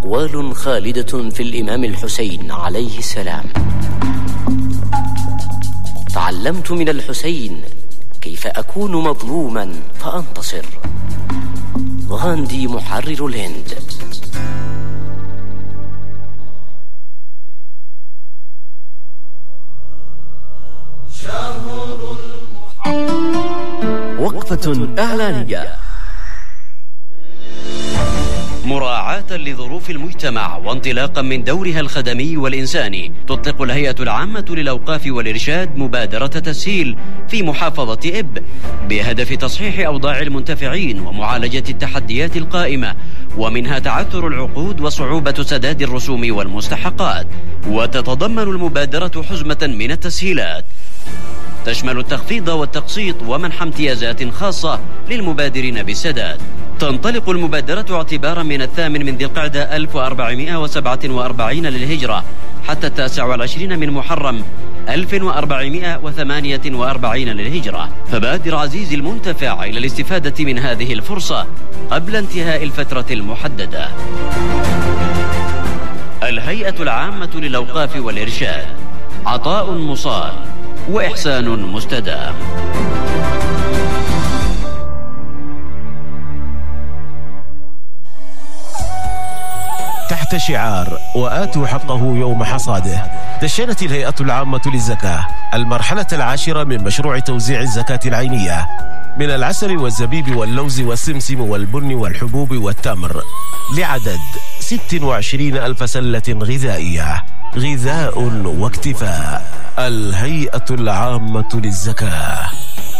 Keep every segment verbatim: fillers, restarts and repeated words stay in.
أقوال خالدة في الإمام الحسين عليه السلام. تعلمت من الحسين كيف أكون مظلوما فأنتصر. غاندي محرر الهند. وقفة إعلانية. مراعاة لظروف المجتمع وانطلاقا من دورها الخدمي والإنساني، تطلق الهيئة العامة للأوقاف والإرشاد مبادرة تسهيل في محافظة إب بهدف تصحيح أوضاع المنتفعين ومعالجة التحديات القائمة، ومنها تعثر العقود وصعوبة سداد الرسوم والمستحقات. وتتضمن المبادرة حزمة من التسهيلات تشمل التخفيض والتقسيط ومنح امتيازات خاصة للمبادرين بالسداد. تنطلق المبادرة اعتبارا من الثامن من ذي القعدة ألف وأربعمائة وسبعة وأربعين للهجرة حتى التاسع والعشرين من محرم ألف وأربعمائة وثمانية وأربعين للهجرة. فبادر عزيزي المنتفع إلى الاستفادة من هذه الفرصة قبل انتهاء الفترة المحددة. الهيئة العامة للأوقاف والإرشاد، عطاء مصال وإحسان مستدام. تحت شعار وآتوا حقه يوم حصاده، دشنت الهيئة العامة للزكاة المرحلة العاشرة من مشروع توزيع الزكاة العينية من العسل والزبيب واللوز والسمسم والبن والحبوب والتمر لعدد ستة وعشرين ألف سلة غذائية. غذاء واكتفاء. الهيئة العامة للزكاة.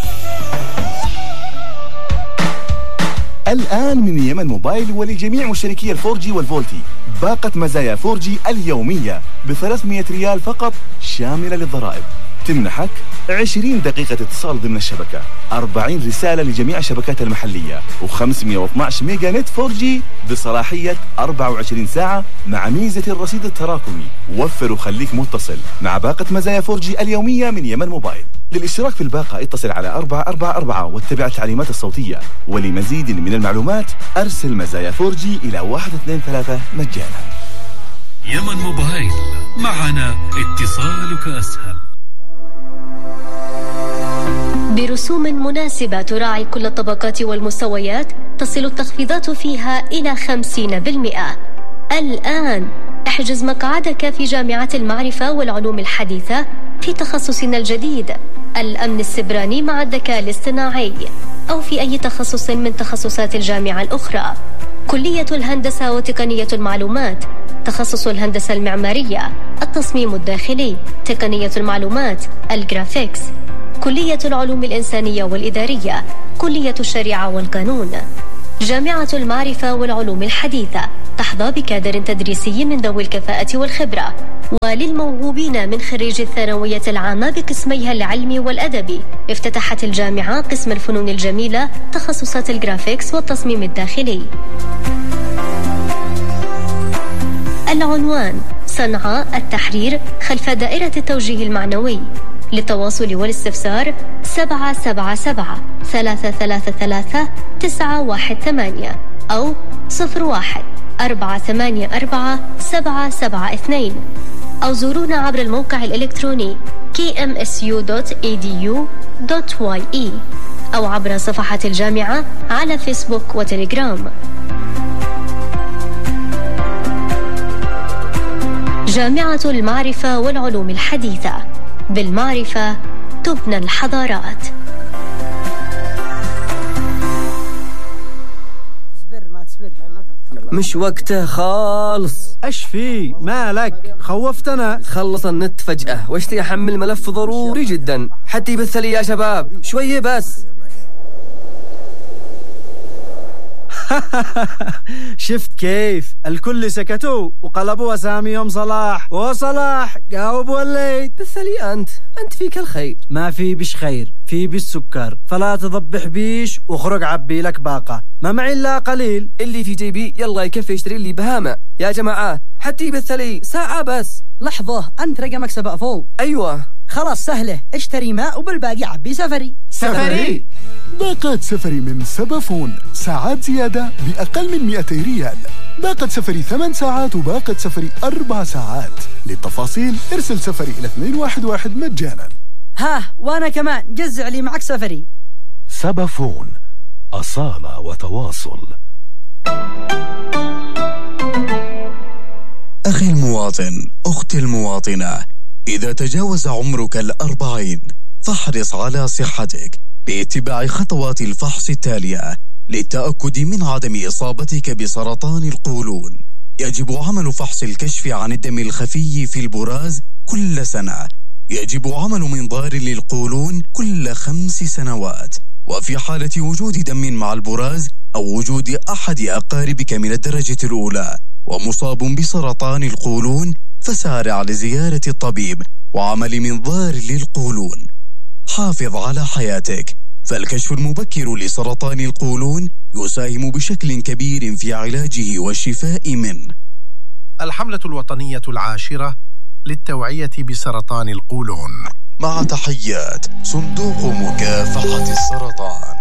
الآن من يمن موبايل ولجميع مشتركي الفور جي والفولتي باقة مزايا فور جي اليومية بثلاثمائة ريال فقط شاملة للضرائب، تمنحك عشرين دقيقة اتصال ضمن الشبكة، أربعين رسالة لجميع الشبكات المحلية، وخمسمائة واثني عشر ميجا نت فور جي بصلاحية أربعة وعشرين ساعة مع ميزة الرصيد التراكمي. وفر وخليك متصل مع باقة مزايا فور جي اليومية من يمن موبايل. للاشتراك في الباقة اتصل على أربعة أربعة أربعة واتبع التعليمات الصوتية، ولمزيد من المعلومات أرسل مزايا فور جي إلى واحد اثنين ثلاثة مجانا. يمن موبايل، معنا اتصالك أسهل. برسوم مناسبة تراعي كل الطبقات والمستويات، تصل التخفيضات فيها إلى خمسين بالمئة. الآن احجز مقعدك في جامعة المعرفة والعلوم الحديثة في تخصصنا الجديد الأمن السبراني مع الذكاء الاصطناعي، أو في أي تخصص من تخصصات الجامعة الأخرى. كلية الهندسة وتقنية المعلومات، تخصص الهندسة المعمارية، التصميم الداخلي، تقنية المعلومات، الجرافيكس، كلية العلوم الإنسانية والإدارية، كلية الشريعة والقانون. جامعة المعرفة والعلوم الحديثة تحظى بكادر تدريسي من ذوي الكفاءة والخبرة. وللموهوبين من خريج الثانوية العامة بقسميها العلمي والأدبي، افتتحت الجامعة قسم الفنون الجميلة، تخصصات الجرافيكس والتصميم الداخلي. العنوان: صنعاء التحرير خلف دائرة التوجيه المعنوي. للتواصل والاستفسار سبعة سبعة سبعة ثلاثة ثلاثة ثلاثة تسعة واحد ثمانية أو صفر واحد أربعة ثمانية أربعة سبعة سبعة اثنين، أو زورونا عبر الموقع الإلكتروني كي إم إس يو دوت إي دي يو دوت واي إي أو عبر صفحة الجامعة على فيسبوك وتليجرام. جامعة المعرفة والعلوم الحديثة، بالمعرفة تبنى الحضارات. مش وقته خالص. ايش في مالك؟ خوفتنا. خلص النت فجأة واشتي احمل ملف ضروري جدا، حتى يبث لي يا شباب شوية بس. شفت كيف الكل سكتوا وقلبوا اساميهم صلاح وصلاح جاوب وليد. بث لي انت انت فيك الخير. ما في بش خير، في بش سكر، فلا تضبح بيش واخرج عبي لك باقة، ما معي الا قليل. اللي في جيبي يلا يكفي يشتري لي بهامة يا جماعة، حتى يبث لي ساعة بس. لحظة، انت رقمك سبعة. ايوه خلاص سهلة، اشتري ماء وبالباقي عبي سفري. سفري باقات سفري من سبافون، ساعات زيادة بأقل من مئتي ريال. باقة سفري ثمان ساعات وباقة سفري أربع ساعات. للتفاصيل ارسل سفري إلى اثنين واحد واحد مجانا. ها وأنا كمان جزع لي معك سفري. سبافون، أصالة وتواصل. أخي المواطن، أختي المواطنة، إذا تجاوز عمرك الأربعين فاحرص على صحتك باتباع خطوات الفحص التالية للتأكد من عدم إصابتك بسرطان القولون. يجب عمل فحص الكشف عن الدم الخفي في البراز كل سنة. يجب عمل منظار للقولون كل خمس سنوات. وفي حالة وجود دم مع البراز أو وجود أحد أقاربك من الدرجة الأولى ومصاب بسرطان القولون فسارع لزيارة الطبيب وعمل منظار للقولون. حافظ على حياتك، فالكشف المبكر لسرطان القولون يساهم بشكل كبير في علاجه والشفاء منه. الحملة الوطنية العاشرة للتوعية بسرطان القولون. مع تحيات صندوق مكافحة السرطان.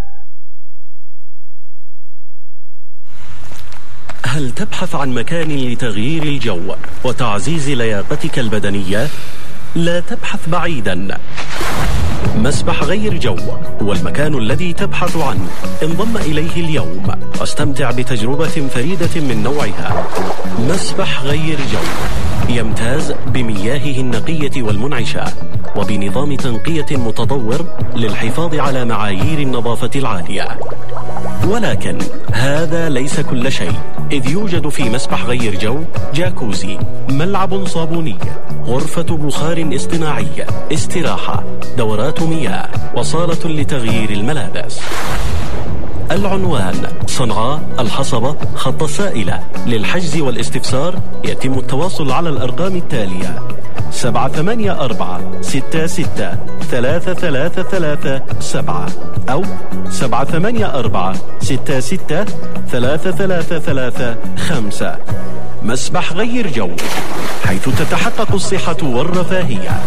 هل تبحث عن مكان لتغيير الجو وتعزيز لياقتك البدنية؟ لا تبحث بعيدا. مسبح غير جو هو المكان الذي تبحث عنه. انضم إليه اليوم واستمتع بتجربة فريدة من نوعها. مسبح غير جو يمتاز بمياهه النقية والمنعشة وبنظام تنقية متطور للحفاظ على معايير النظافة العالية. ولكن هذا ليس كل شيء، إذ يوجد في مسبح غير جو جاكوزي، ملعب صابوني، غرفة بخار اصطناعي، استراحة، دورات مياه، وصالة لتغيير الملابس. العنوان: صنعاء الحصبة، خط السائلة. للحجز والاستفسار يتم التواصل على الأرقام التالية: سبعة ثمانية أربعة ستة ستة ثلاثة ثلاثة ثلاثة سبعة أو سبعة ثمانية أربعة ستة ستة ثلاثة ثلاثة ثلاثة خمسة. مسبح غير جو، حيث تتحقق الصحة والرفاهية.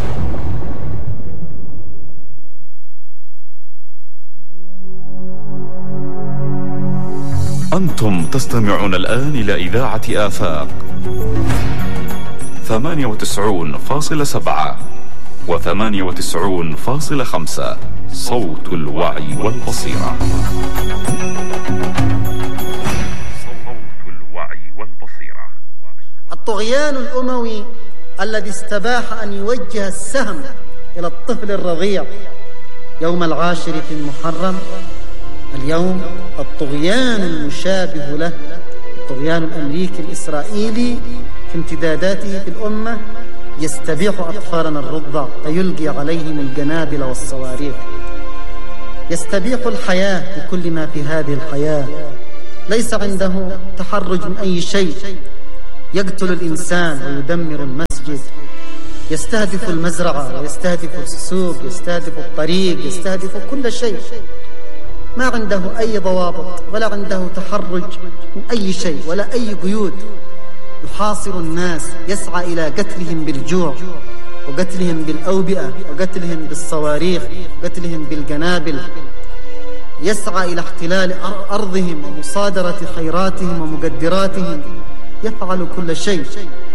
أنتم تستمعون الآن إلى إذاعة آفاق ثمانية وتسعون فاصلة سبعة وثمانية وتسعون فاصلة خمسة، صوت الوعي والبصيرة. صوت الوعي والبصيرة. الطغيان الأموي الذي استباح أن يوجه السهم إلى الطفل الرضيع يوم العاشر في المحرم، اليوم الطغيان المشابه له، الطغيان الأمريكي الإسرائيلي في امتداداته في الأمة، يستبيح أطفالنا الرضع فيلقي عليهم القنابل والصواريخ. يستبيح الحياة بكل ما في هذه الحياة، ليس عنده تحرج من أي شيء. يقتل الإنسان ويدمر المسجد، يستهدف المزرعة ويستهدف السوق، يستهدف الطريق، يستهدف كل شيء. ما عنده أي ضوابط ولا عنده تحرج من أي شيء ولا أي قيود. يحاصر الناس، يسعى إلى قتلهم بالجوع وقتلهم بالأوبئة وقتلهم بالصواريخ وقتلهم بالقنابل. يسعى إلى احتلال أرضهم ومصادرة خيراتهم ومقدراتهم. يفعل كل شيء